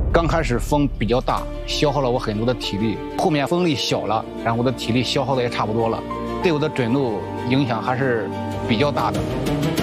刚开始风比较大，消耗了我很多的体力，后面风力小了，然后我的体力消耗的也差不多了，对我的准度影响还是比较大的。